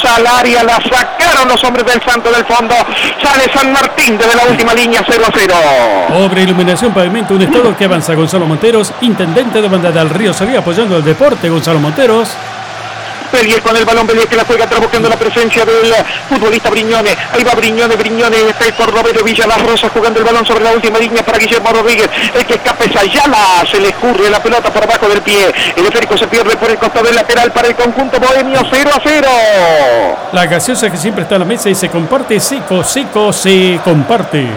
Sosa al área, la sacaron los hombres del Santo del fondo. Sale San Martín desde la última línea, 0-0. Obra Iluminación Pavimento, un estado que avanza. Gonzalo Monteros, intendente de Banda del Río Salí, apoyando el deporte. Gonzalo Monteros. Bellier con el balón, Bellier que la juega atrás buscando la presencia del futbolista Brignone. Ahí va Brignone, está el Cordobero Villa Las Rosas jugando el balón sobre la última línea para Guillermo Rodríguez. El que escape es Ayala, se le escurre la pelota por abajo del pie. El esférico se pierde por el costado del lateral para el conjunto bohemio, 0-0. La gaseosa que siempre está en la mesa y se comparte, se comparte.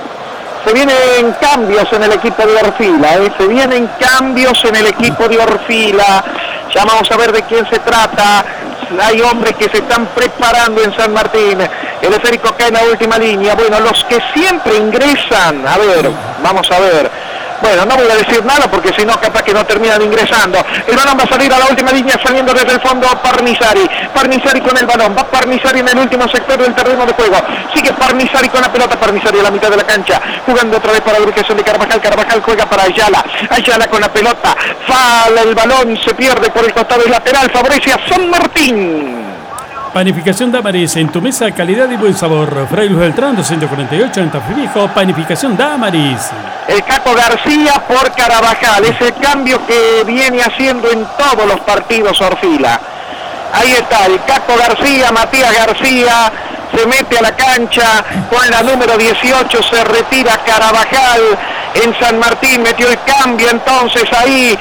Se vienen cambios en el equipo de Orfila, se vienen cambios en el equipo de Orfila. Ya vamos a ver de quién se trata. Hay hombres que se están preparando en San Martín. El esférico cae en la última línea. Bueno, los que siempre ingresan, a ver, vamos a ver. Bueno, no voy a decir nada porque si no capaz que no terminan ingresando. El balón va a salir a la última línea saliendo desde el fondo Parnizari. Parnizari con el balón. Va Parnizari en el último sector del terreno de juego. Sigue Parnizari con la pelota. Parnizari a la mitad de la cancha. Jugando otra vez para la ubicación de Carvajal. Carvajal juega para Ayala. Ayala con la pelota. Fala el balón. Se pierde por el costado del lateral. Favorece a San Martín. Panificación Damaris, en tu mesa calidad y buen sabor. Fray Luis Beltrán, 248 en Tafí-Viejo. Panificación Damaris. El Caco García por Carabajal. Es el cambio que viene haciendo en todos los partidos Orfila. Ahí está el Caco García, Matías García. Se mete a la cancha con la número 18. Se retira Carabajal. En San Martín metió el cambio. Entonces ahí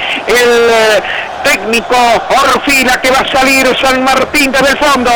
el técnico Orfila que va a salir San Martín desde el fondo.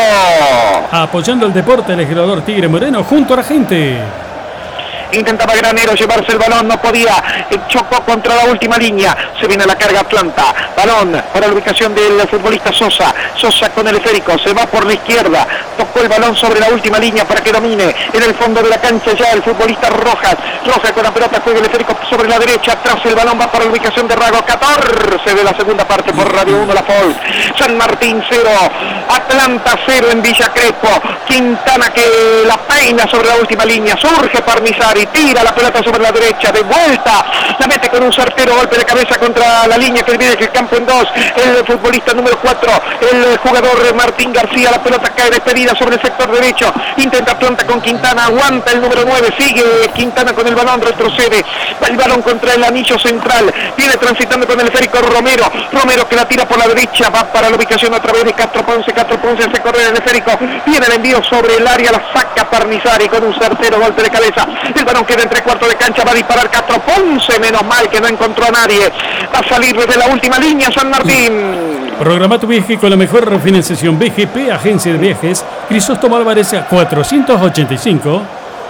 Apoyando el deporte, el legislador Tigre Moreno junto a la gente. Intentaba Granero llevarse el balón, no podía, chocó contra la última línea, se viene la carga Atlanta, balón para la ubicación del futbolista Sosa, Sosa con el esférico, se va por la izquierda, tocó el balón sobre la última línea para que domine en el fondo de la cancha ya el futbolista Rojas con la pelota, juega el esférico sobre la derecha, atrás el balón va para la ubicación de Rago, 14 de la segunda parte por Radio 1 La Folk. San Martín 0, Atlanta 0 en Villa Crespo, Quintana que la peina sobre la última línea, surge Parnizari, tira la pelota sobre la derecha, de vuelta, la mete con un certero golpe de cabeza contra la línea que divide el campo en dos, el futbolista número 4, el jugador Martín García, la pelota cae despedida sobre el sector derecho, intenta Atlanta con Quintana, aguanta el número 9, sigue Quintana con el balón, retrocede, va el balón contra el anillo central, viene transitando con el esférico Romero que la tira por la derecha, va para la ubicación otra vez de Castro Ponce se corre el esférico, viene el envío sobre el área, la saca Parnizari con un certero golpe de cabeza, el balón queda en 3/4 de cancha, va a disparar Castro Ponce, menos mal que no encontró a nadie, va a salir desde la última línea San Martín. Programa tu viaje con la mejor financiación. BGP, Agencia de Viajes, Crisóstomo Álvarez 485.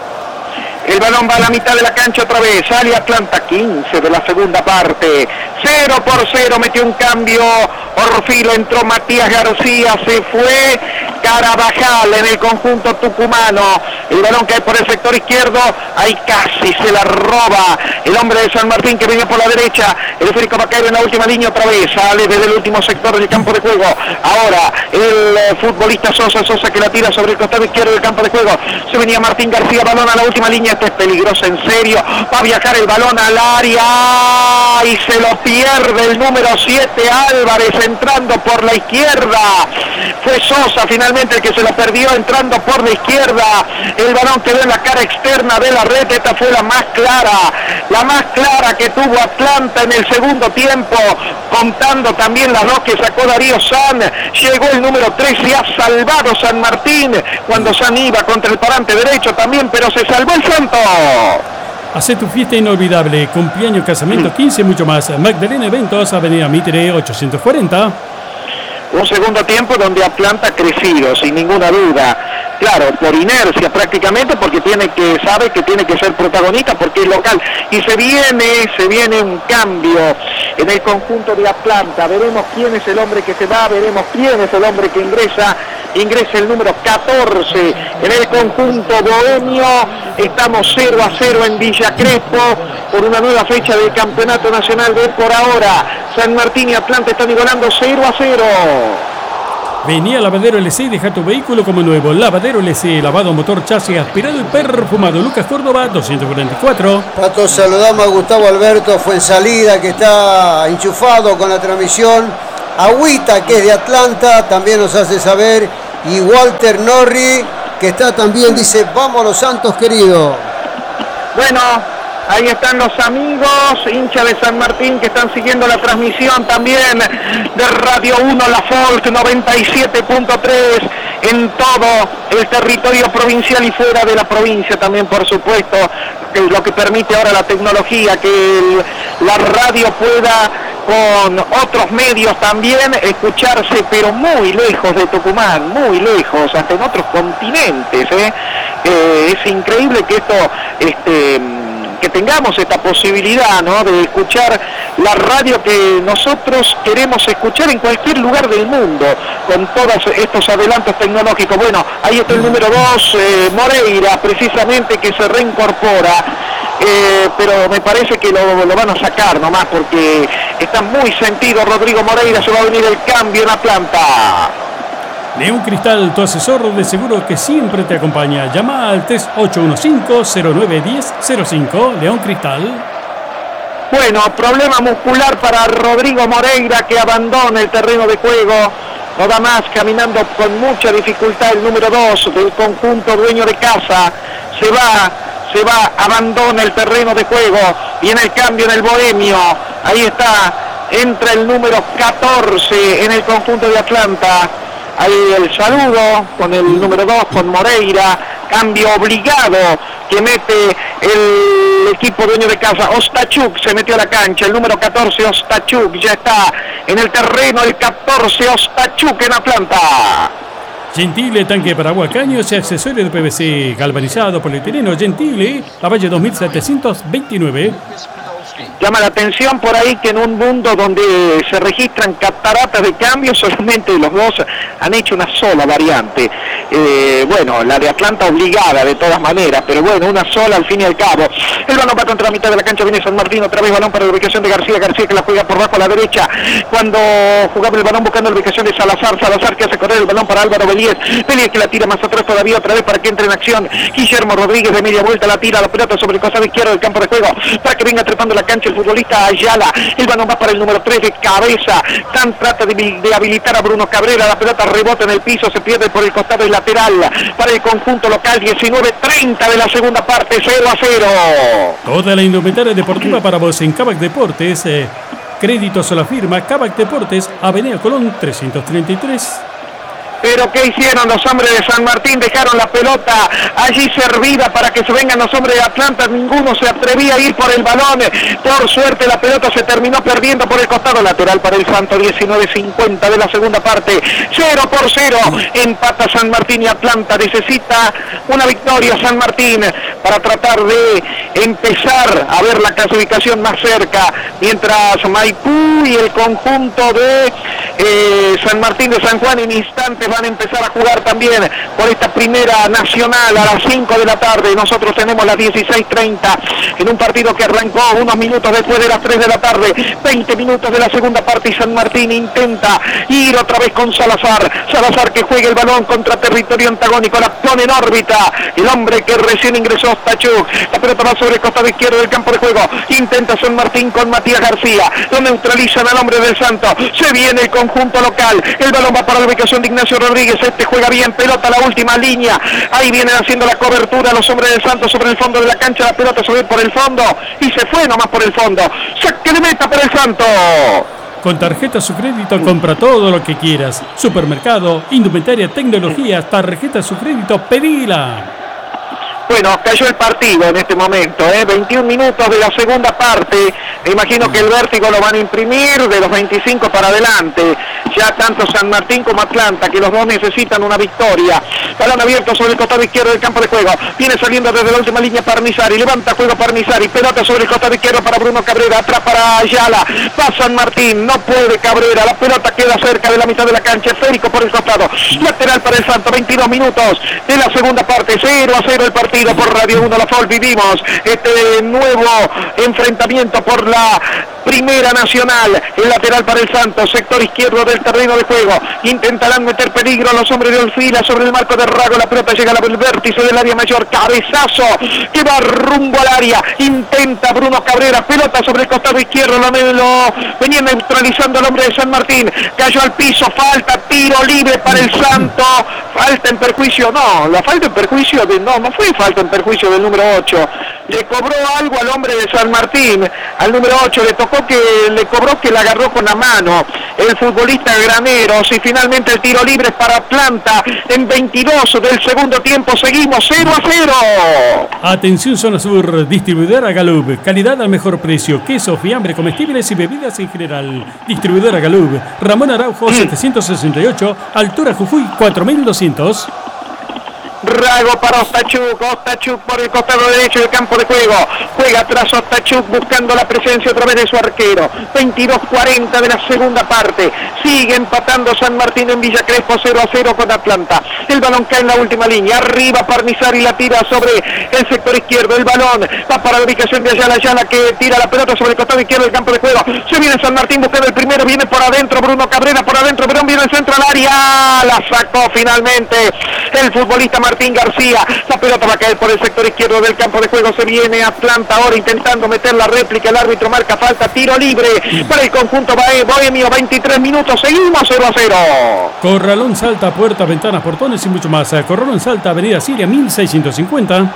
El balón va a la mitad de la cancha otra vez, sale Atlanta, 15 de la segunda parte, 0-0, metió un cambio, Orfila, entró Matías García, se fue Carabajal en el conjunto tucumano, el balón cae por el sector izquierdo, ahí casi se la roba el hombre de San Martín que viene por la derecha, el esférico va a caer en la última línea otra vez, sale desde el último sector del campo de juego, ahora el futbolista Sosa que la tira sobre el costado izquierdo del campo de juego, se venía Martín García, balón a la última línea, es peligroso en serio, va a viajar el balón al área y se lo pierde el número 7 Álvarez entrando por la izquierda, fue Sosa finalmente el que se lo perdió entrando por la izquierda, el balón quedó en la cara externa de la red, esta fue la más clara que tuvo Atlanta en el segundo tiempo, contando también las dos que sacó Darío San, llegó el número 13, ha salvado San Martín cuando San iba contra el parante derecho también, pero se salvó el Santo. Hace tu fiesta inolvidable, cumpleaños, casamiento, 15, mucho más. Magdalena Eventos, Avenida Mitre 840. Un segundo tiempo donde Atlanta ha crecido, sin ninguna duda. Claro, por inercia prácticamente, porque sabe que tiene que ser protagonista, porque es local. Y se viene un cambio en el conjunto de Atlanta. Veremos quién es el hombre que se va, veremos quién es el hombre que ingresa el número 14 en el conjunto bohemio. Estamos 0-0 en Villa Crespo por una nueva fecha del Campeonato Nacional de por ahora. San Martín y Atlanta están igualando 0-0. Venía Lavadero LC, deja tu vehículo como nuevo. Lavadero LC, lavado, motor, chasis, aspirado y perfumado. Lucas Córdoba, 244. Pato, saludamos a Gustavo Alberto Fuensalida, que está enchufado con la transmisión. Agüita, que es de Atlanta, también nos hace saber Y Walter Norri, que está también, dice, vamos los Santos querido. Bueno, ahí están los amigos, hinchas de San Martín, que están siguiendo la transmisión también de Radio 1, La Folk 97.3 en todo el territorio provincial y fuera de la provincia también, por supuesto, que es lo que permite ahora la tecnología, que la radio pueda con otros medios también escucharse, pero muy lejos de Tucumán, muy lejos, hasta en otros continentes. Es increíble que esto, que tengamos esta posibilidad, ¿no?, de escuchar la radio que nosotros queremos escuchar en cualquier lugar del mundo, con todos estos adelantos tecnológicos. Bueno, ahí está el número 2, Moreira, precisamente, que se reincorpora. Pero me parece que lo van a sacar nomás porque está muy sentido Rodrigo Moreira. Se va a venir el cambio en Atlanta. León Cristal, tu asesor de seguro que siempre te acompaña. Llama al 3815-091005. León Cristal. Bueno, problema muscular para Rodrigo Moreira, que abandona el terreno de juego. No da más, caminando con mucha dificultad el número 2 del conjunto dueño de casa. Se va, abandona el terreno de juego. Viene el cambio en el Bohemio. Ahí está, entra el número 14 en el conjunto de Atlanta. Ahí el saludo con el número 2, con Moreira. Cambio obligado que mete el equipo dueño de casa. Ostachuk se metió a la cancha. El número 14, Ostachuk, ya está en el terreno. El 14, Ostachuk en Atlanta. Gentile, tanque para agua, caños y accesorios de PVC galvanizado, polietileno. Gentile, la Valle 2729. Llama la atención por ahí que en un mundo donde se registran cataratas de cambio, solamente los dos han hecho una sola variante. Bueno, la de Atlanta obligada de todas maneras, pero bueno, una sola al fin y al cabo. El balón va contra la mitad de la cancha, viene San Martín, otra vez balón para la ubicación de García que la juega por bajo a la derecha. Cuando jugaba el balón buscando la ubicación de Salazar que hace correr el balón para Álvaro Belíez que la tira más atrás todavía, otra vez para que entre en acción Guillermo Rodríguez, de media vuelta la tira, la pelota sobre el costado izquierdo del campo de juego, para que venga trepando la cancha el futbolista Ayala. El balón va para el número 3 de cabeza. Trata de habilitar a Bruno Cabrera. La pelota rebota en el piso, se pierde por el costado lateral para el conjunto local. 19:30 de la segunda parte, 0-0. Toda la indumentaria deportiva para vos en Kavak Deportes. Créditos a la firma Kavak Deportes, Avenida Colón 333. Pero ¿qué hicieron los hombres de San Martín? Dejaron la pelota allí servida para que se vengan los hombres de Atlanta. Ninguno se atrevía a ir por el balón. Por suerte la pelota se terminó perdiendo por el costado lateral para el Santo. 19:50 de la segunda parte. 0-0. Empata San Martín y Atlanta. Necesita una victoria San Martín para tratar de empezar a ver la clasificación más cerca. Mientras Maipú y el conjunto de San Martín de San Juan en instantes van a empezar a jugar también por esta primera nacional a las 5 de la tarde. Nosotros tenemos las 16:30 en un partido que arrancó unos minutos después de las 3 de la tarde. 20 minutos de la segunda parte y San Martín intenta ir otra vez con Salazar que juega el balón contra territorio antagónico, la pone en órbita el hombre que recién ingresó, Ostachuk. La pelota va sobre el costado izquierdo del campo de juego. Intenta San Martín con Matías García, lo neutralizan al hombre del Santo. Se viene el conjunto local, el balón va para la ubicación de Ignacio Rodríguez. Juega bien, pelota a la última línea. Ahí vienen haciendo la cobertura los hombres del Santos sobre el fondo de la cancha. La pelota sube por el fondo y se fue nomás por el fondo. Saque de meta para el Santos. Con tarjeta Su Crédito compra todo lo que quieras. Supermercado, indumentaria, tecnología, tarjeta Su Crédito, pedila. Bueno, cayó el partido en este momento, 21 minutos de la segunda parte. Me imagino que el vértigo lo van a imprimir de los 25 para adelante. Ya tanto San Martín como Atlanta, que los dos necesitan una victoria. Balón abierto sobre el costado izquierdo del campo de juego. Viene saliendo desde la última línea Parnizari. Levanta juego Parnizari. Pelota sobre el costado izquierdo para Bruno Cabrera. Atrás para Ayala. Va San Martín. No puede Cabrera. La pelota queda cerca de la mitad de la cancha. Férico por el costado. Lateral para el Santo. 22 minutos de la segunda parte. 0-0 el partido. Por Radio 1 La Folk vivimos este nuevo enfrentamiento por la primera nacional. El lateral para el Santos, sector izquierdo del terreno de juego. Intentarán meter peligro a los hombres de Orfila sobre el marco de Rago. La pelota llega al vértice del área mayor. Cabezazo que va rumbo al área. Intenta Bruno Cabrera. Pelota sobre el costado izquierdo. Lo venía neutralizando el hombre de San Martín. Cayó al piso. Falta. Tiro libre para el Santo. Falta en perjuicio. No, la falta en perjuicio de... No fue falta en perjuicio del número 8. Le cobró algo al hombre de San Martín. Al número 8 le cobró que la agarró con la mano el futbolista Graneros. Y finalmente el tiro libre para Atlanta en 22 del segundo tiempo. Seguimos 0-0. Atención Zona Sur, distribuidora Galub, calidad al mejor precio, queso, fiambre, comestibles y bebidas en general. Distribuidora Galub, Ramón Araujo 768, altura Jujuy 4200. Rago para Ostachuk por el costado derecho del campo de juego. Juega tras Ostachuk buscando la presencia otra vez de su arquero. 22:40 de la segunda parte. Sigue empatando San Martín en Villa Crespo 0-0 con Atlanta. El balón cae en la última línea. Arriba Parnizari la tira sobre el sector izquierdo. El balón va para la ubicación de Ayala que tira la pelota sobre el costado izquierdo del campo de juego. Se viene San Martín buscando el primero. Viene por adentro Bruno Cabrera por adentro. Perón viene el centro al área. La sacó finalmente el futbolista Martín García. La pelota va a caer por el sector izquierdo del campo de juego. Se viene Atlanta ahora intentando meter la réplica. El árbitro marca falta. Tiro libre para el conjunto bohemio. 23 minutos. Seguimos 0-0. Corralón Salta, puertas, ventanas, portones y mucho más. Corralón Salta, Avenida Siria 1650.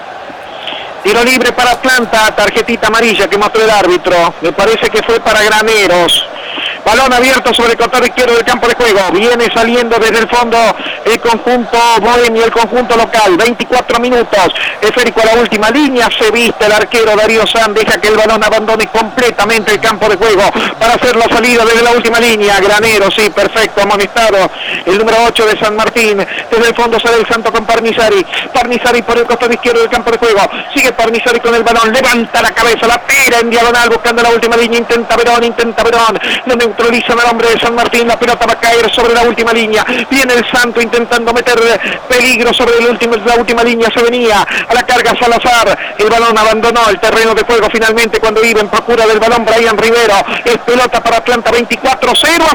Tiro libre para Atlanta. Tarjetita amarilla que mostró el árbitro. Me parece que fue para Graneros. Balón abierto sobre el costado izquierdo del campo de juego. Viene saliendo desde el fondo el conjunto bohemio, el conjunto local. 24 minutos. Esférico a la última línea. Se viste el arquero Darío San. Deja que el balón abandone completamente el campo de juego para hacer la salida desde la última línea. Granero, sí, perfecto. Amonestado el número 8 de San Martín. Desde el fondo sale el Santo con Parnizari. Parnizari por el costado izquierdo del campo de juego. Sigue Parnizari con el balón. Levanta la cabeza. La tira en diagonal buscando la última línea. Intenta Verón. No neutralizan al hombre de San Martín. La pelota va a caer sobre la última línea. Viene el Santo intentando meter peligro sobre la última línea. Se venía a la carga Salazar. El balón abandonó el terreno de juego finalmente cuando iba en procura del balón Brian Rivero. Es pelota para Atlanta. 24,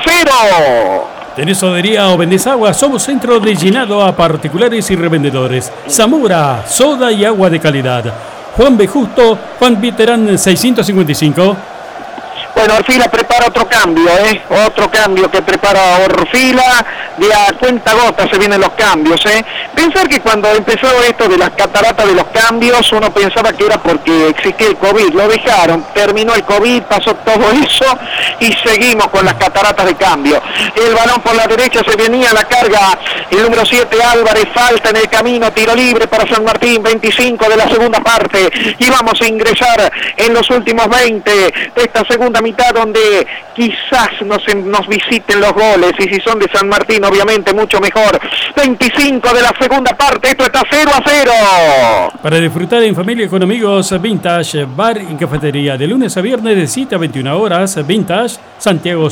0-0. ¿Tenés sodería o vendés agua? Somos centro de llenado a particulares y revendedores. Zamora, soda y agua de calidad. Juan B. Justo, Juan Viterán 655. Bueno, Orfila prepara otro cambio, otro cambio que prepara Orfila, de a cuentagotas se vienen los cambios, Pensar que cuando empezó esto de las cataratas de los cambios, uno pensaba que era porque existía el COVID, lo dejaron, terminó el COVID, pasó todo eso y seguimos con las cataratas de cambio. El balón por la derecha se venía a la carga, el número 7 Álvarez, falta en el camino, tiro libre para San Martín, 25 de la segunda parte, y vamos a ingresar en los últimos 20 de esta segunda mitad, donde quizás nos visiten los goles, y si son de San Martín obviamente mucho mejor. 25 de la segunda parte, esto está 0-0. Para disfrutar en familia y con amigos, Vintage Bar y Cafetería, de lunes a viernes de 7 a 21 horas, Vintage, Santiago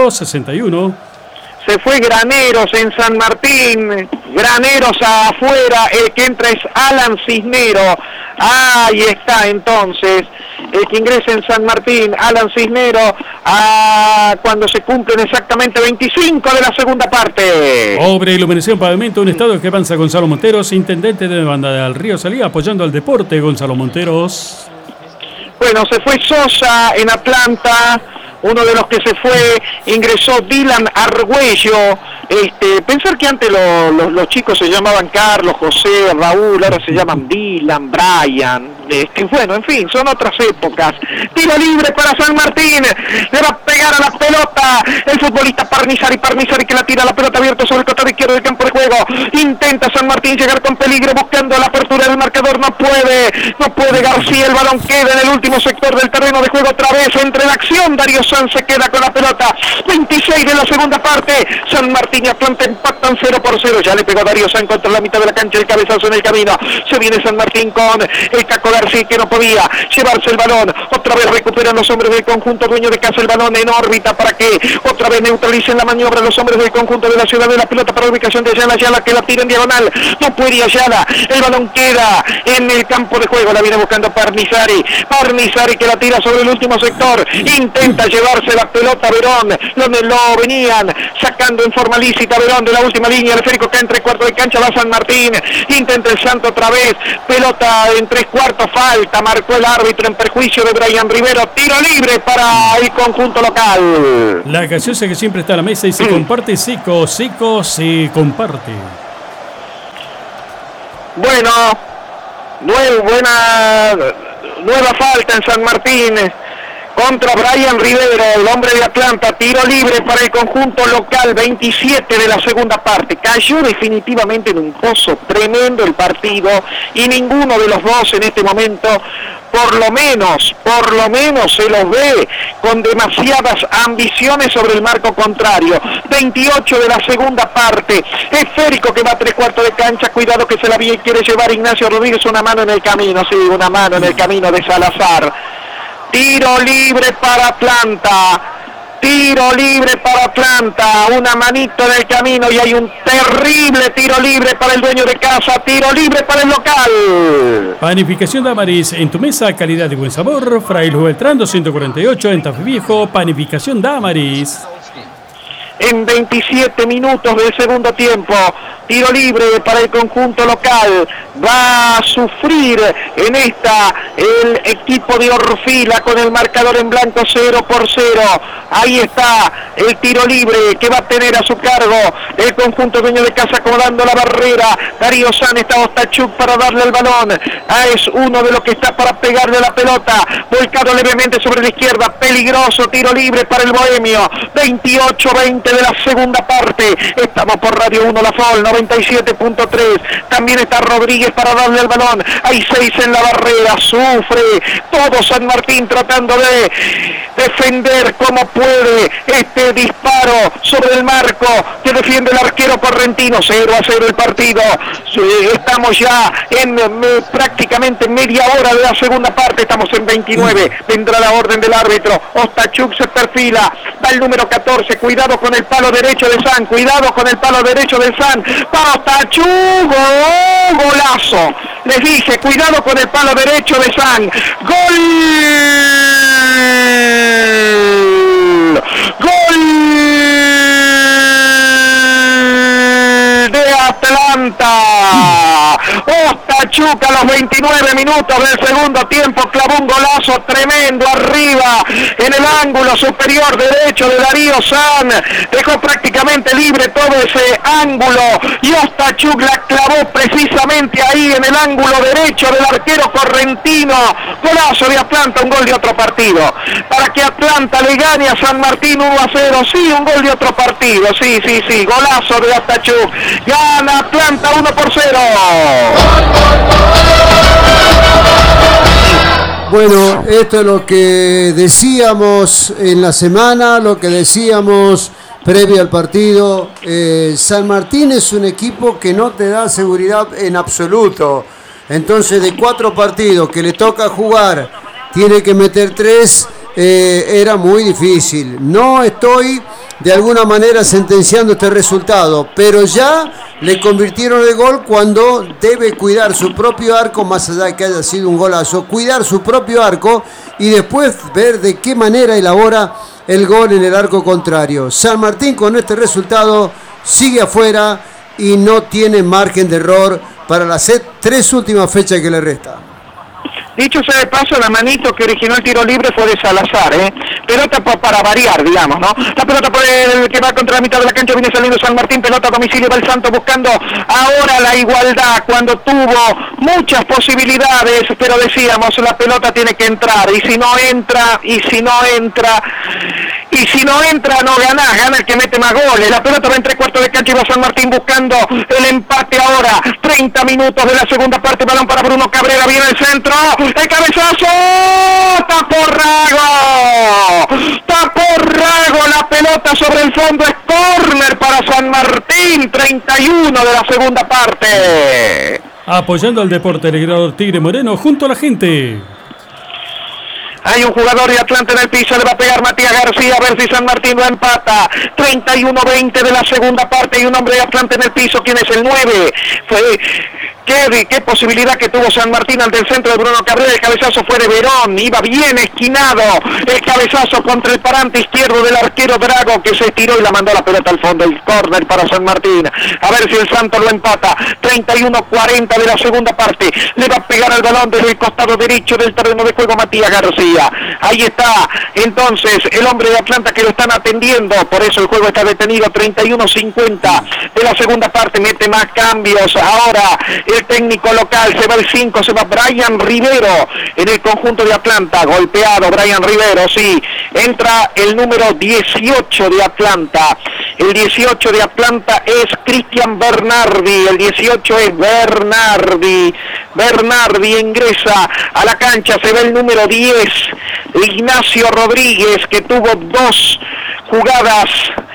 161. Se fue Graneros en San Martín, Graneros afuera, el que entra es Alan Cisnero. Ahí está entonces, el que ingresa en San Martín, Alan Cisnero, cuando se cumplen exactamente 25 de la segunda parte. Obra, iluminación, pavimento, un estado que avanza Gonzalo Monteros, intendente de Banda del Río Salí, apoyando al deporte, Gonzalo Monteros. Bueno, se fue Sosa en Atlanta. Uno de los que se fue, ingresó Dylan Argüello. Pensar que antes los chicos se llamaban Carlos, José, Raúl, ahora se llaman Dylan, Brian. Bueno, en fin, son otras épocas. Tiro libre para San Martín. Le va a pegar a la pelota el futbolista Parnizari que la tira, la pelota abierta sobre el costado izquierdo del campo de juego. Intenta San Martín llegar con peligro buscando la apertura del marcador. No puede García. El balón queda en el último sector del terreno de juego. Otra vez entre la acción. Darío San se queda con la pelota. 26 de la segunda parte. San Martín y Atlanta empatan 0-0. Ya le pegó Darío San contra la mitad de la cancha. El cabezazo en el camino. Se viene San Martín con el Caco García. sí que no podía llevarse el balón. Otra vez recuperan los hombres del conjunto dueño de casa el balón en órbita para que otra vez neutralicen la maniobra los hombres del conjunto de la ciudad de la pelota para la ubicación de Ayala que la tira en diagonal. No puede Ayala. El balón queda en el campo de juego. La viene buscando Parnizari que la tira sobre el último sector. Intenta llevarse la pelota Verón. Donde lo venían sacando en forma lícita Verón de la última línea. El esférico que entre cuarto de cancha va San Martín. Intenta el Santo otra vez. Pelota en 3/4. Falta. Marcó el árbitro en perjuicio de Brian Rivero. Tiro libre para el conjunto local. La gaseosa que siempre está a la mesa y se comparte. Seco se comparte. Bueno, nueva falta en San Martín contra Brian Rivero, el hombre de Atlanta. Tiro libre para el conjunto local, 27 de la segunda parte. Cayó definitivamente en un pozo tremendo el partido y ninguno de los dos en este momento, por lo menos se los ve con demasiadas ambiciones sobre el marco contrario. 28 de la segunda parte. Esférico que va a 3/4 de cancha. Cuidado que se la quiere llevar Ignacio Rodríguez. Una mano en el camino, sí, una mano en el camino de Salazar. Tiro libre para Atlanta. Una manito en el camino y hay un terrible tiro libre para el dueño de casa. Tiro libre para el local. Panificación Damaris, en tu mesa, calidad y buen sabor. Fray Luis Beltrán 248 en Tafí Viejo. Panificación Damaris. En 27 minutos del segundo tiempo, tiro libre para el conjunto local. Va a sufrir en esta el equipo de Orfila con el marcador en blanco 0-0. Ahí está el tiro libre que va a tener a su cargo el conjunto dueño de casa acomodando la barrera. Darío San, está Ostachuk para darle el balón. Es uno de los que está para pegarle la pelota. Volcado levemente sobre la izquierda. Peligroso tiro libre para el bohemio. 28-20 de la segunda parte. Estamos por Radio 1 La Fol 97.3. También está Rodríguez para darle el balón. Hay 6 en la barrera. Sufre todo San Martín tratando de defender como puede este disparo sobre el marco que defiende el arquero correntino. 0-0 el partido. Estamos ya en prácticamente media hora de la segunda parte. Estamos en 29. Vendrá la orden del árbitro. Ostachuk se perfila. Va el número 14. Cuidado con el palo derecho de San. Para Ostachuk. Golazo. Les dije, cuidado con el palo derecho de San. Gol de Atlanta. Ostachuk a los 29 minutos del segundo tiempo clavó un golazo tremendo arriba en el ángulo superior derecho de Darío San. Dejó prácticamente libre todo ese ángulo y Ostachuk la clavó precisamente ahí en el ángulo derecho del arquero correntino. Golazo de Atlanta, un gol de otro partido. Para que Atlanta le gane a San Martín 1-0. Sí, un gol de otro partido. Sí. Golazo de Ostachuk. Gana Atlanta 1-0. Bueno, esto es lo que decíamos en la semana, lo que decíamos previo al partido. San Martín es un equipo que no te da seguridad en absoluto. Entonces, de 4 partidos que le toca jugar, tiene que meter 3, era muy difícil. No estoy de alguna manera sentenciando este resultado, pero ya le convirtieron el gol cuando debe cuidar su propio arco, más allá de que haya sido un golazo, cuidar su propio arco y después ver de qué manera elabora el gol en el arco contrario. San Martín con este resultado sigue afuera y no tiene margen de error para las 3 últimas fechas que le restan. Dicho sea de paso, la manito que originó el tiro libre fue de Salazar, pelota para variar, digamos, ¿no? La pelota por el que va contra la mitad de la cancha, viene saliendo San Martín, pelota a domicilio, va el Santo buscando ahora la igualdad, cuando tuvo muchas posibilidades, pero decíamos, la pelota tiene que entrar, y si no entra, no gana el que mete más goles. La pelota va en 3/4 de cancha y va San Martín buscando el empate ahora. 30 minutos de la segunda parte, balón para Bruno Cabrera, viene el centro, el cabezazo, tapó Rago, la pelota sobre el fondo, es córner para San Martín. 31 de la segunda parte. Apoyando al deporte, el Grador Tigre Moreno junto a la gente. Hay un jugador de Atlanta en el piso, le va a pegar Matías García, a ver si San Martín lo empata. 31-20 de la segunda parte y un hombre de Atlanta en el piso. ¿Quién es el 9? Qué posibilidad que tuvo San Martín ante el centro de Bruno Cabrera. El cabezazo fue de Verón, iba bien esquinado. El cabezazo contra el parante izquierdo del arquero Drago, que se estiró y la mandó la pelota al fondo. El córner para San Martín. A ver si el Santos lo empata. 31-40 de la segunda parte. Le va a pegar al balón desde el costado derecho del terreno de juego Matías García. Ahí está entonces el hombre de Atlanta que lo están atendiendo. Por eso el juego está detenido. 31-50 de la segunda parte. Mete más cambios ahora el técnico local. Se va el 5, se va Brian Rivero en el conjunto de Atlanta. Golpeado Brian Rivero, sí. Entra el número 18 de Atlanta. El 18 de Atlanta es Cristian Bernardi. El 18 es Bernardi. Bernardi ingresa a la cancha. Se ve el número 10, Ignacio Rodríguez, que tuvo 2 jugadas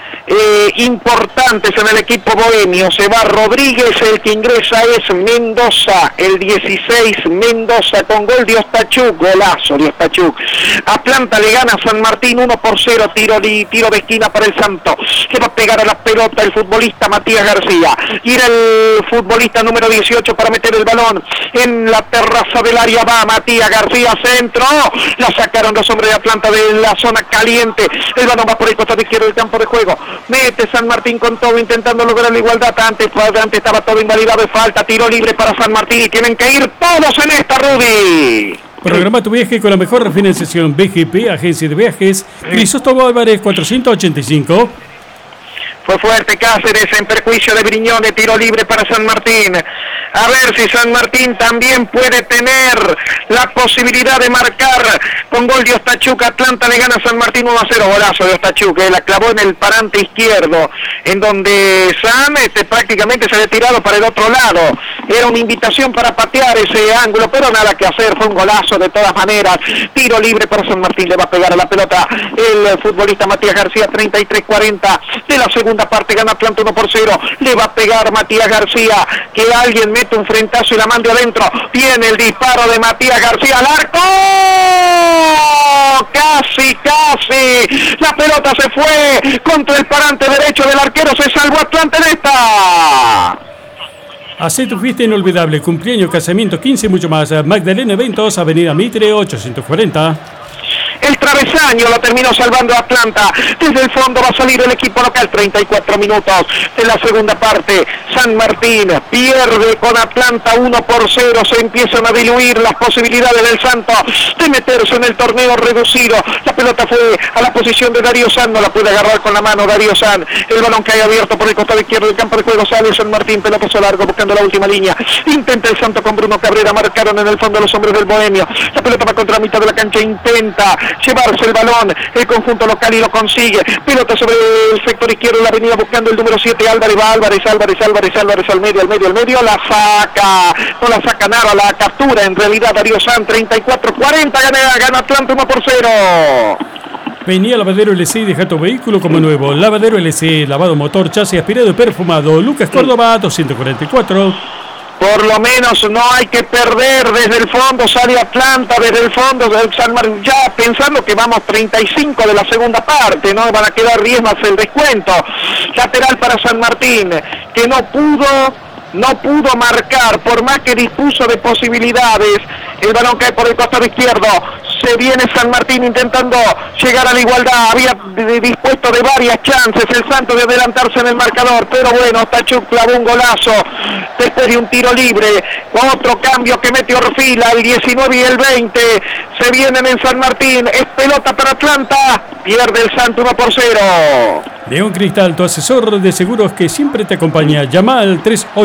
importantes en el equipo bohemio. Se va Rodríguez, el que ingresa es Mendoza, el 16 Mendoza, con gol de Ostachuk, golazo de Ostachuk. Atlanta le gana a San Martín 1-0, tiro de esquina para el Santos, que va a pegar a la pelota el futbolista Matías García, y era el futbolista número 18 para meter el balón en la terraza del área. Va Matías García, centro, la sacaron los hombres de Atlanta de la zona caliente. El balón va por el costado izquierdo del campo de juego. Mete San Martín con todo, intentando lograr la igualdad. Antes estaba todo invalidado de falta. Tiro libre para San Martín y tienen que ir todos en esta, Rudy. Programa tu viaje con la mejor financiación. BGP, agencia de viajes. Crisóstomo Álvarez 485. Fue fuerte Cáceres en perjuicio de Briñone, tiro libre para San Martín. A ver si San Martín también puede tener la posibilidad de marcar con gol de Ostachuk. Atlanta le gana a San Martín 1-0, golazo de Ostachuk, la clavó en el parante izquierdo, en donde San prácticamente se había tirado para el otro lado. Era una invitación para patear ese ángulo, pero nada que hacer, fue un golazo de todas maneras. Tiro libre para San Martín, le va a pegar a la pelota el futbolista Matías García. 33-40 de la segunda parte, gana Atlanta 1-0, le va a pegar Matías García, que alguien mete un frentazo y la mande adentro. Viene el disparo de Matías García al arco, casi, la pelota se fue contra el parante derecho del arquero. Se salvó Atlanta en esta. Hacé tu fiesta inolvidable, cumpleaños, casamiento, 15 y mucho más. Magdalena Eventos, Avenida Mitre 840. El travesaño lo terminó salvando Atlanta. Desde el fondo va a salir el equipo local. 34 minutos de la segunda parte. San Martín pierde con Atlanta 1-0. Se empiezan a diluir las posibilidades del Santos de meterse en el torneo reducido. La pelota fue a la posición de Darío San. No la puede agarrar con la mano Darío San. El balón cae abierto por el costado izquierdo del campo de juego. Sale San Martín. Pelotazo largo buscando la última línea. Intenta el Santos con Bruno Cabrera. Marcaron en el fondo los hombres del Bohemio. La pelota va contra la mitad de la cancha. Intenta llevarse el balón el conjunto local y lo consigue. Pelota sobre el sector izquierdo de la avenida buscando el número 7. Álvarez va, Álvarez al medio, la saca, no la saca nada, la captura en realidad Darío San. 34-40, gana Atlanta 1-0. Venía Lavadero LC, deja tu vehículo como nuevo. Lavadero LC, lavado motor, chasis aspirado y perfumado. Lucas Córdoba 244. Por lo menos no hay que perder. Desde el fondo sale Atlanta, desde el fondo San Martín, ya pensando que vamos 35 de la segunda parte, no van a quedar 10 más el descuento. Lateral para San Martín, que no pudo marcar, por más que dispuso de posibilidades. El balón cae por el costado izquierdo. Se viene San Martín intentando llegar a la igualdad. Había dispuesto de varias chances el Santos de adelantarse en el marcador, pero bueno, Ostachuk clavó un golazo después de un tiro libre. Otro cambio que mete Orfila, el 19 y el 20 se vienen en San Martín. Es pelota para Atlanta, pierde el Santos 1-0. León Cristal, tu asesor de seguros que siempre te acompaña. Llama al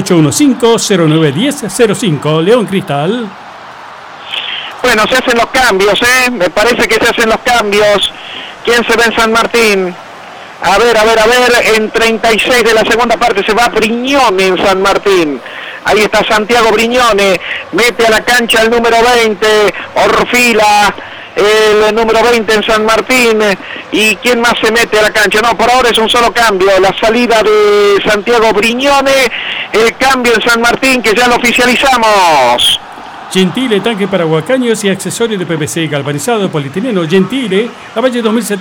3815-091005. León Cristal. Bueno, se hacen los cambios, me parece que se hacen los cambios. ¿Quién se ve en San Martín? A ver, en 36 de la segunda parte se va Briñone en San Martín. Ahí está Santiago Briñone, mete a la cancha el número 20, Orfila. el número 20 en San Martín. ¿Y quién más se mete a la cancha? No, por ahora es un solo cambio, la salida de Santiago Brignone, el cambio en San Martín que ya lo oficializamos. Gentile, tanque para huacaños y accesorio de PVC galvanizado polietileno. Gentile, la Valle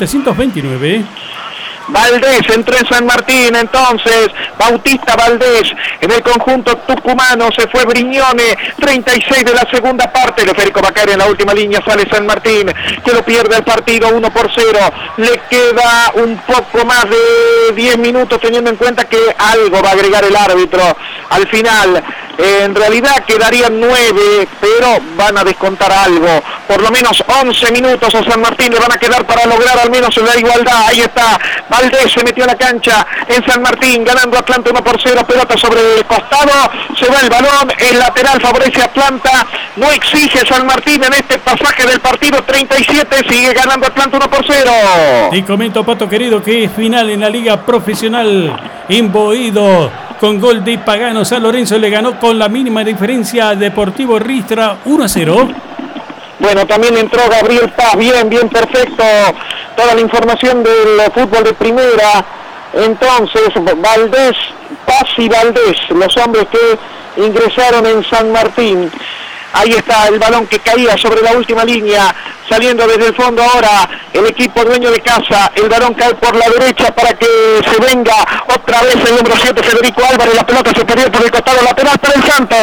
2729. Valdés entró en San Martín, entonces Bautista Valdés en el conjunto tucumano, se fue Brignone, 36 de la segunda parte, el esférico va a caer en la última línea, sale San Martín, que lo pierde el partido 1-0, le queda un poco más de 10 minutos teniendo en cuenta que algo va a agregar el árbitro al final. En realidad quedarían 9, pero van a descontar algo. Por lo menos 11 minutos a San Martín le van a quedar para lograr al menos la igualdad. Ahí está, Valdés se metió a la cancha en San Martín, ganando Atlanta 1-0, pelota sobre el costado, se va el balón, el lateral favorece a Atlanta, no exige San Martín en este pasaje del partido, 37, sigue ganando Atlanta 1-0. Te comento, Pato querido, que es final en la Liga Profesional en Boedo. Con gol de Pagano, San Lorenzo le ganó con la mínima diferencia a Deportivo Ristra 1-0. Bueno, también entró Gabriel Paz, bien, perfecto. Toda la información del fútbol de primera. Entonces, Valdés, Paz y Valdés, los hombres que ingresaron en San Martín. Ahí está el balón que caía sobre la última línea, saliendo desde el fondo ahora el equipo dueño de casa. El balón cae por la derecha para que se venga otra vez el número 7, Federico Álvarez. La pelota se perdió por el costado lateral para el Santo.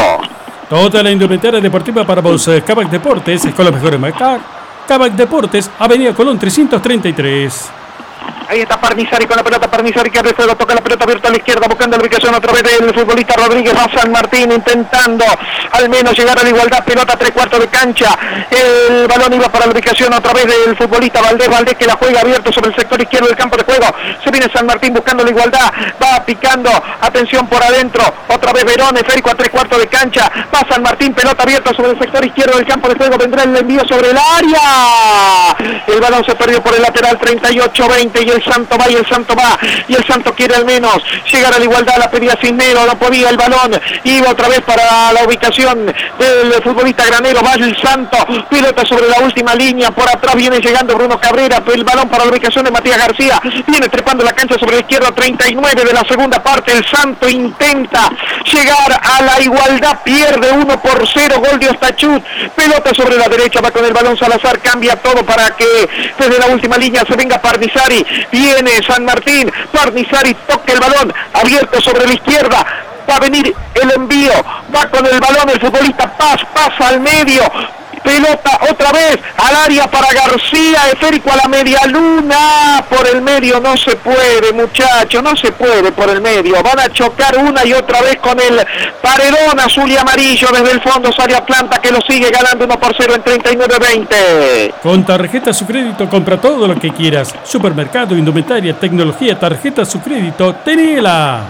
Toda la indumentaria deportiva para vos, Cabac Deportes, con los mejores marcas. Cabac Deportes, Avenida Colón 333. Ahí está Parnizari con la pelota, Parnizari que abre fuego, toca la pelota abierta a la izquierda, buscando la ubicación otra vez del futbolista Rodríguez, va San Martín intentando al menos llegar a la igualdad, pelota 3/4 de cancha, el balón iba para la ubicación otra vez del futbolista Valdés que la juega abierto sobre el sector izquierdo del campo de juego, se viene San Martín buscando la igualdad, va picando, atención por adentro, otra vez Verón, esférico a 3/4 de cancha, va San Martín, pelota abierta sobre el sector izquierdo del campo de juego, vendrá el envío sobre el área, el balón se perdió por el lateral 38-20 y el Santo va, y el Santo quiere al menos llegar a la igualdad, la pedía Cisnero, no podía el balón, iba otra vez para la ubicación del futbolista Granero, va el Santo, pelota sobre la última línea, por atrás viene llegando Bruno Cabrera, el balón para la ubicación de Matías García, viene trepando la cancha sobre la izquierda, 39 de la segunda parte, el Santo intenta llegar a la igualdad, pierde 1-0, gol de Ostachut, pelota sobre la derecha, va con el balón Salazar, cambia todo para que desde la última línea se venga Parnizari, viene San Martín, Parnizari toca el balón, abierto sobre la izquierda, va a venir el envío, va con el balón el futbolista Paz, pasa al medio, pelota otra vez al área para García, esférico a la media luna, por el medio no se puede, muchachos, no se puede por el medio, van a chocar una y otra vez con el paredón azul y amarillo desde el fondo, sale Atlanta que lo sigue ganando 1-0 en 39-20. Con tarjeta su crédito compra todo lo que quieras, supermercado, indumentaria, tecnología, tarjeta su crédito, tenela.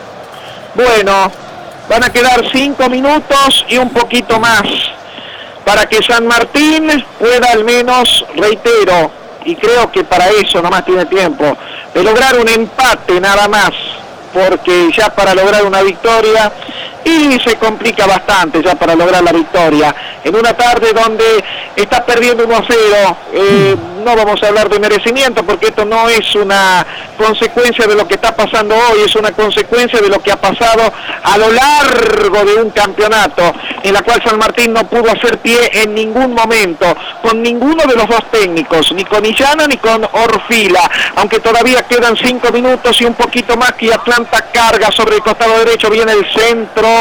Bueno, van a quedar 5 minutos y un poquito más para que San Martín pueda al menos, reitero, y creo que para eso nomás tiene tiempo, de lograr un empate nada más, porque ya para lograr una victoria, y se complica bastante ya para lograr la victoria, en una tarde donde está perdiendo 1-0, no vamos a hablar de merecimiento, porque esto no es una consecuencia de lo que está pasando hoy, es una consecuencia de lo que ha pasado a lo largo de un campeonato, en la cual San Martín no pudo hacer pie en ningún momento, con ninguno de los dos técnicos, ni con Illana ni con Orfila, aunque todavía quedan 5 minutos y un poquito más que Atlanta carga sobre el costado derecho, viene el centro,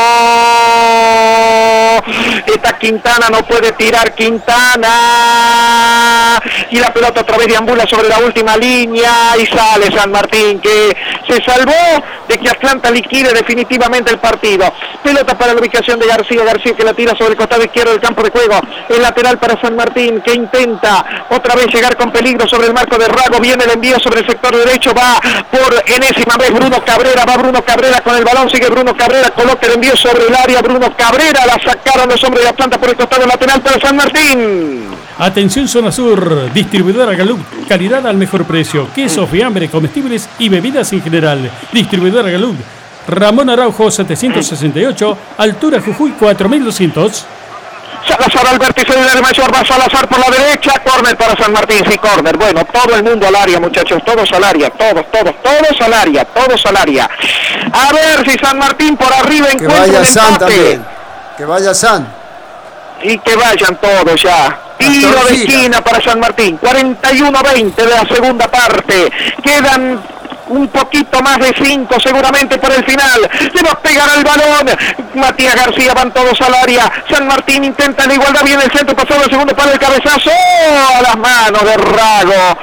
está Quintana, no puede tirar Quintana, y la pelota otra vez deambula sobre la última línea y sale San Martín, que se salvó de que Atlanta liquide definitivamente el partido. Pelota para la ubicación de García que la tira sobre el costado izquierdo del campo de juego, el lateral para San Martín que intenta otra vez llegar con peligro sobre el marco de Rago, viene el envío sobre el sector derecho, va por enésima vez Bruno Cabrera, va Bruno Cabrera con el balón, sigue Bruno Cabrera, coloca el envío sobre el área, Bruno Cabrera, la sacaron los hombres de Atlanta por el costado lateral para San Martín. Atención Zona Sur, distribuidora Galup, calidad al mejor precio, queso, fiambre, comestibles y bebidas en general. Distribuidora Galup, Ramón Araujo 768, altura Jujuy 4200. Salazar al vértice del mayor, va Salazar por la derecha, córner para San Martín, sí, córner. Bueno, todo el mundo al área, muchachos, todos al área, todos al área. A ver si San Martín por arriba encuentra vaya el San empate. también. Que vaya San. Y que vayan todos ya. Tiro de esquina para San Martín. 41-20 de la segunda parte. Quedan un poquito más de 5 seguramente por el final. Le va a pegar al balón. Matías García, van todos al área. San Martín intenta la igualdad. Viene el centro, pasado el segundo palo, el cabezazo a las manos de Rago.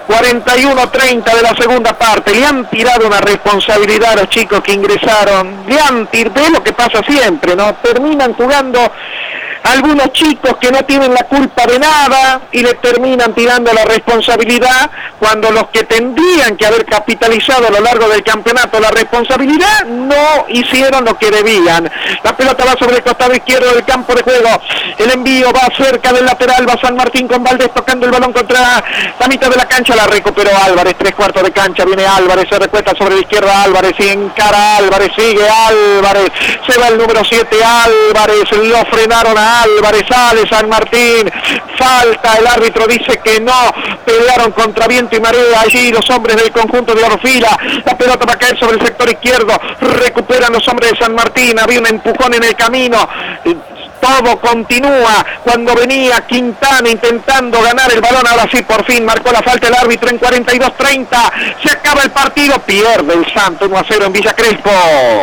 41-30 de la segunda parte. Le han tirado una responsabilidad a los chicos que ingresaron. Le han tirado lo que pasa siempre, ¿no? Terminan jugando algunos chicos que no tienen la culpa de nada y le terminan tirando la responsabilidad cuando los que tendrían que haber capitalizado a lo largo del campeonato la responsabilidad no hicieron lo que debían. La pelota va sobre el costado izquierdo del campo de juego. El envío va cerca del lateral, va San Martín con Valdés tocando el balón contra la mitad de la cancha, la recuperó Álvarez, 3/4 de cancha, viene Álvarez, se recuesta sobre la izquierda Álvarez y encara Álvarez, sigue Álvarez, se va el número 7 Álvarez, lo frenaron a Álvarez, sale San Martín, falta, el árbitro dice que no, pelearon contra viento y marea allí los hombres del conjunto de Orfila, la pelota va a caer sobre el sector izquierdo, recuperan los hombres de San Martín, había un empujón en el camino. Todo continúa cuando venía Quintana intentando ganar el balón, ahora sí por fin marcó la falta el árbitro en 42-30, se acaba el partido, pierde el Santo 1-0 en Villa Crespo.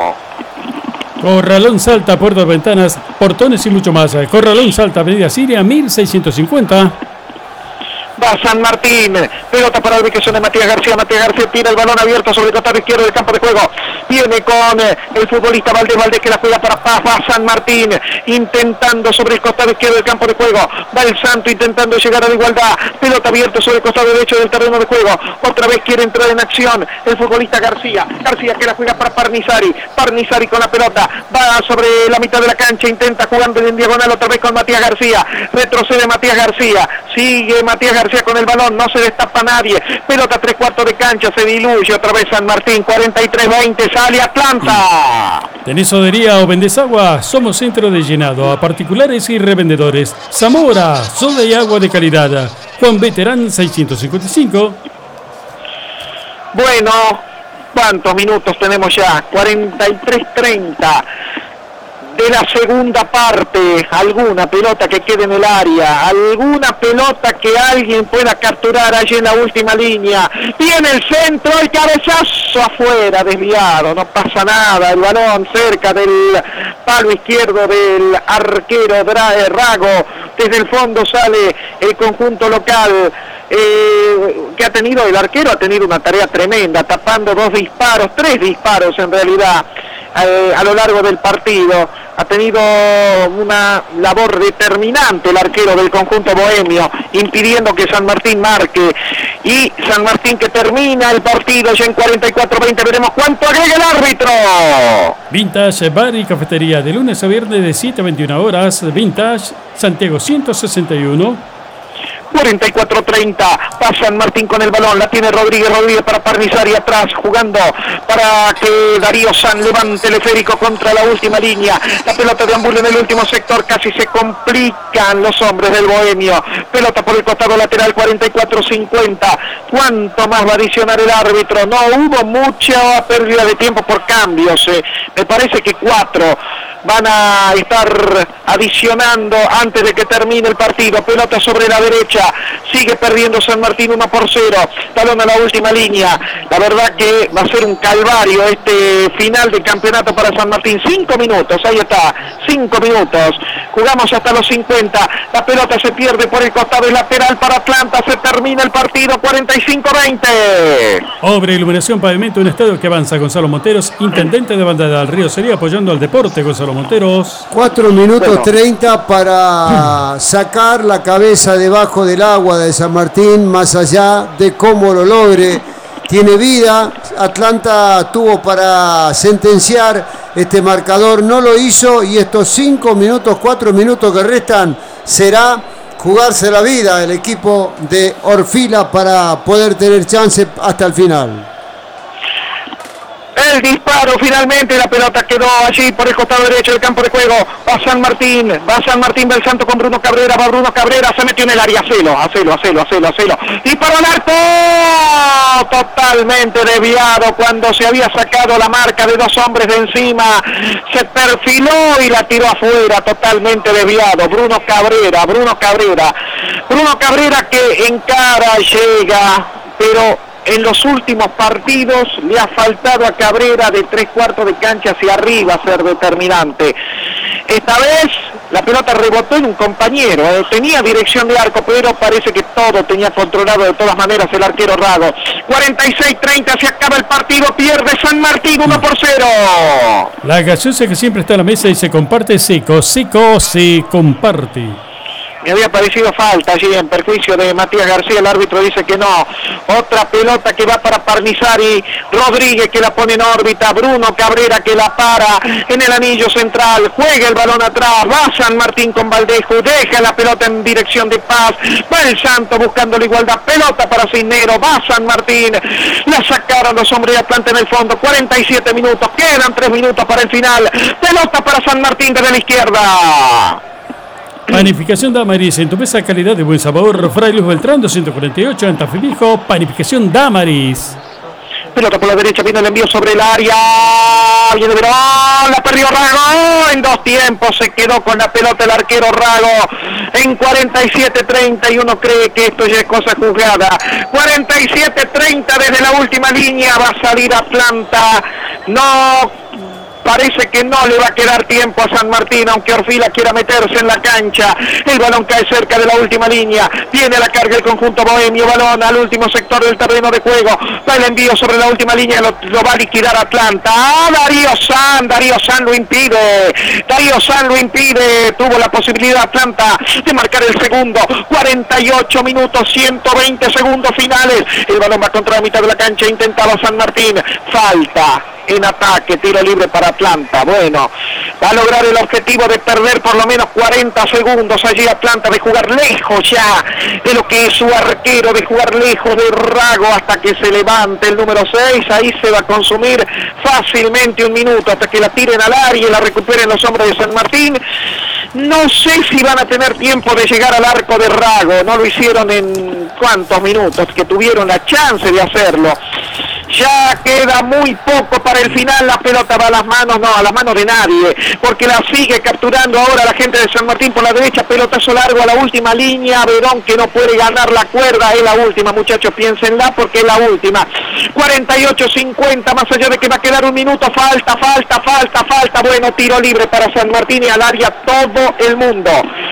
Corralón Salta, puertas, ventanas, portones y mucho más. Corralón Salta, Avenida Siria, 1650. Va San Martín, pelota para la ubicación de Matías García tira el balón abierto sobre el costado izquierdo del campo de juego, viene con el futbolista Valdés que la juega para Paz, va San Martín, intentando sobre el costado izquierdo del campo de juego, va el Santo intentando llegar a la igualdad, pelota abierta sobre el costado derecho del terreno de juego, otra vez quiere entrar en acción el futbolista García que la juega para Parnizari con la pelota, va sobre la mitad de la cancha, intenta jugando en diagonal otra vez con Matías García, retrocede Matías García, sigue Matías García con el balón, no se destapa nadie, pelota 3/4 de cancha, se diluye otra vez San Martín, 43-20, sale Atlanta. ¿Tenés sodería o vendés agua? Somos centro de llenado a particulares y revendedores. Zamora, soda y agua de calidad. Juan Veterán 655. Bueno, ¿cuántos minutos tenemos ya? 43-30 de la segunda parte. Alguna pelota que quede en el área, alguna pelota que alguien pueda capturar allí en la última línea. Viene el centro, el cabezazo afuera, desviado, no pasa nada, el balón cerca del palo izquierdo del arquero Rago. Desde el fondo sale el conjunto local. Que ha tenido el arquero, ha tenido una tarea tremenda, tapando 3 disparos en realidad a lo largo del partido. Ha tenido una labor determinante el arquero del conjunto bohemio, impidiendo que San Martín marque, y San Martín que termina el partido ya en 44-20. Veremos cuánto agrega el árbitro. Vintage Bar y Cafetería, de lunes a viernes de 7 a 21 horas. Vintage Santiago 161. 44-30, va San Martín con el balón, la tiene Rodríguez para Parnizari atrás, jugando para que Darío San levante el esférico contra la última línea, la pelota deambula en el último sector, casi se complican los hombres del bohemio, pelota por el costado lateral, 44-50, ¿cuánto más va a adicionar el árbitro? No hubo mucha pérdida de tiempo por cambios, me parece que 4 van a estar adicionando antes de que termine el partido. Pelota sobre la derecha, sigue perdiendo San Martín 1-0, balón a la última línea. La verdad que va a ser un calvario este final de campeonato para San Martín. 5 minutos, ahí está, 5 minutos, jugamos hasta los 50, la pelota se pierde por el costado lateral para Atlanta, se termina el partido, 45-20. Obra, iluminación, pavimento, un estadio que avanza. Gonzalo Monteros, intendente de Bandera del Río, sería apoyando al deporte. Gonzalo Monteros. 4 minutos 30 para sacar la cabeza debajo del agua de San Martín, más allá de cómo lo logre. Tiene vida, Atlanta tuvo para sentenciar este marcador, no lo hizo, y estos 5 minutos, 4 minutos que restan será jugarse la vida el equipo de Orfila para poder tener chance hasta el final. El disparo finalmente, la pelota quedó allí por el costado derecho del campo de juego. Va San Martín del Santo con Bruno Cabrera. Va Bruno Cabrera, se metió en el área. Celo. Disparo al arco. Totalmente desviado cuando se había sacado la marca de dos hombres de encima. Se perfiló y la tiró afuera, totalmente desviado. Bruno Cabrera que encara, llega, pero en los últimos partidos le ha faltado a Cabrera de 3/4 de cancha hacia arriba ser determinante. Esta vez la pelota rebotó en un compañero, tenía dirección de arco, pero parece que todo tenía controlado de todas maneras el arquero Rago. 46-30, se acaba el partido, pierde San Martín 1-0. La gaseosa que siempre está en la mesa y se comparte seco se comparte. Me había parecido falta allí en perjuicio de Matías García, el árbitro dice que no. Otra pelota que va para Parnizari, Rodríguez que la pone en órbita, Bruno Cabrera que la para en el anillo central, juega el balón atrás, va San Martín con Valdejo, deja la pelota en dirección de Paz, va el Santo buscando la igualdad, pelota para Cisnero, va San Martín, la sacaron los hombres de Atlanta en el fondo, 47 minutos, quedan 3 minutos para el final, pelota para San Martín desde la izquierda. Panificación Damaris, en tu mesa calidad de buen sabor. Fray Luis Beltrán, 248, Antafilijo. Panificación Damaris. Pelota por la derecha, viene el envío sobre el área. Viene Verón, la perdió Rago. En 2 tiempos se quedó con la pelota el arquero Rago. En 47-30 y uno cree que esto ya es cosa juzgada. 47-30 desde la última línea. Va a salir Atlanta. No. Parece que no le va a quedar tiempo a San Martín, aunque Orfila quiera meterse en la cancha. El balón cae cerca de la última línea. Viene la carga el conjunto bohemio. Balón al último sector del terreno de juego. Va el envío sobre la última línea. Lo va a liquidar Atlanta. Darío San lo impide. Tuvo la posibilidad Atlanta de marcar el segundo. 48 minutos, 120 segundos finales. El balón va contra la mitad de la cancha. Intentaba San Martín. Falta en ataque, tiro libre para Atlanta. Bueno, va a lograr el objetivo de perder por lo menos 40 segundos allí Atlanta, de jugar lejos ya de lo que es su arquero, de jugar lejos de Rago hasta que se levante el número 6. Ahí se va a consumir fácilmente 1 minuto hasta que la tiren al área y la recuperen los hombres de San Martín. No sé si van a tener tiempo de llegar al arco de Rago, no lo hicieron en cuántos minutos que tuvieron la chance de hacerlo. Ya queda muy poco para el final, la pelota va a las manos de nadie, porque la sigue capturando ahora la gente de San Martín por la derecha, pelotazo largo a la última línea, Verón que no puede ganar la cuerda, es la última, muchachos, piénsenla porque es la última. 48-50, más allá de que va a quedar 1 minuto, falta, bueno, tiro libre para San Martín y al área todo el mundo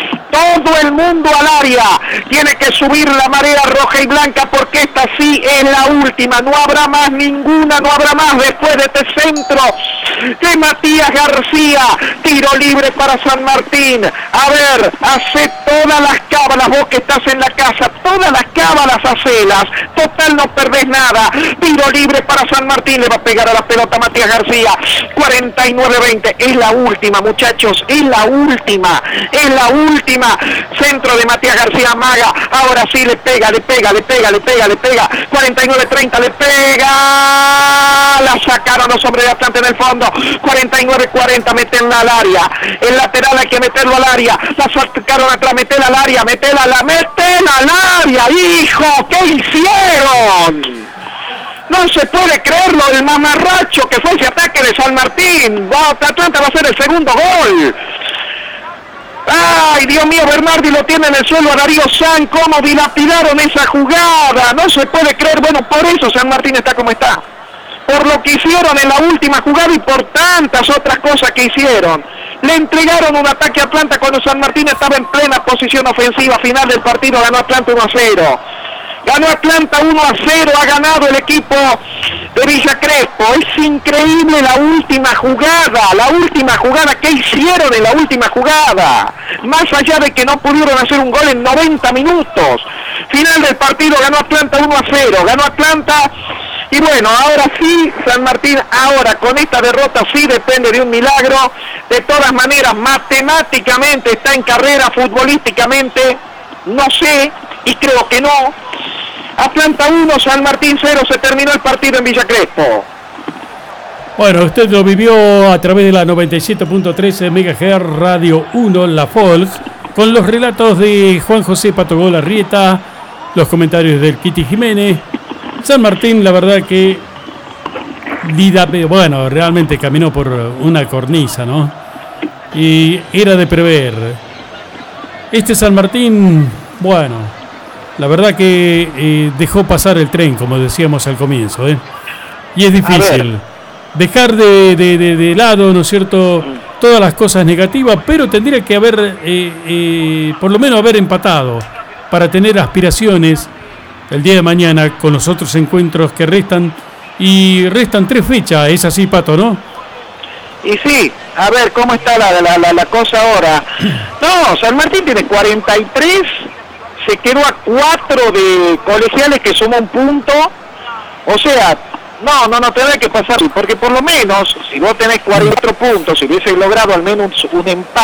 al área. Tiene que subir la marea roja y blanca porque esta sí es la última. No habrá más ninguna, no habrá más después de este centro de Matías García. Tiro libre para San Martín. A ver, hace todas las cábalas, vos que estás en la casa, todas las cábalas hacelas. Total, no perdés nada. Tiro libre para San Martín. Le va a pegar a la pelota Matías García. 49-20. Es la última, muchachos. Es la última. Centro de Matías García, amaga, ahora sí le pega, 49-30, le pega, la sacaron los hombres de Atlanta en el fondo. 49-40, metenla al área, el lateral hay que meterlo al área, la sacaron atrás, metela al área, hijo, ¿qué hicieron? No se puede creerlo, el mamarracho que fue ese ataque de San Martín. Atlanta va a ser el segundo gol. Ay, Dios mío, Bernardi lo tiene en el suelo a Darío San. ¿Cómo dilapidaron esa jugada? No se puede creer. Bueno, por eso San Martín está como está. Por lo que hicieron en la última jugada y por tantas otras cosas que hicieron. Le entregaron un ataque a Atlanta cuando San Martín estaba en plena posición ofensiva. Final del partido ganó Atlanta 1-0. Ganó Atlanta 1-0, ha ganado el equipo de Villa Crespo. Es increíble la última jugada, ¿qué hicieron en la última jugada? Más allá de que no pudieron hacer un gol en 90 minutos. Final del partido, ganó Atlanta 1-0, ganó Atlanta. Y bueno, ahora sí, San Martín, ahora con esta derrota sí depende de un milagro. De todas maneras, matemáticamente está en carrera, futbolísticamente, no sé, y creo que no. Atlanta 1, San Martín 0, se terminó el partido en Villa Crespo. Bueno, usted lo vivió a través de la 97.13 MHz Radio 1, La Folk, con los relatos de Juan José Patogol Arrieta, los comentarios del Kitty Jiménez. San Martín, la verdad que bueno, realmente caminó por una cornisa, ¿no? Y era de prever. Este San Martín, bueno, la verdad que dejó pasar el tren, como decíamos al comienzo, ¿eh? Y es difícil dejar de lado, ¿no es cierto?, todas las cosas negativas, pero tendría que haber, por lo menos haber empatado, para tener aspiraciones el día de mañana con los otros encuentros que restan. Y restan 3 fechas, es así, Pato, ¿no? Y sí, a ver, ¿cómo está la cosa ahora? No, San Martín tiene 43, se quedó a 4 de Colegiales, que suma un punto. O sea, no tenés que pasar, porque por lo menos, si vos tenés 44 puntos, si hubiese logrado al menos un empate